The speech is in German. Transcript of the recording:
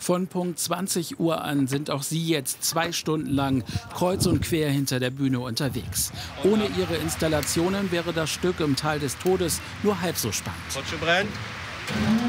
Von Punkt 20 Uhr an sind auch sie jetzt 2 Stunden lang kreuz und quer hinter der Bühne unterwegs. Ohne ihre Installationen wäre das Stück im Tal des Todes nur halb so spannend.